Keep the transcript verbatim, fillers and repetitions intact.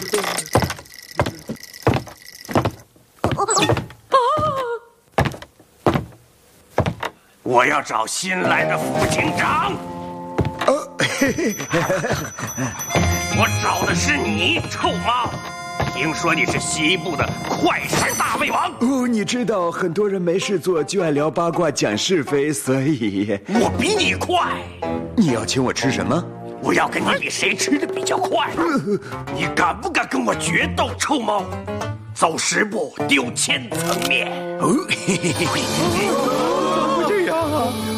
我要找新来的副警长。 哦，嘿嘿， 我找的是你，臭猫。听说你是西部的快闪大胃王。 哦，你知道很多人没事做就爱聊八卦、讲是非，所以我比你快。 你要请我吃什么？ 我要跟你比谁吃的比较快。你敢不敢跟我决斗，臭猫？走十步丢千层面。 哦，嘿嘿嘿嘿。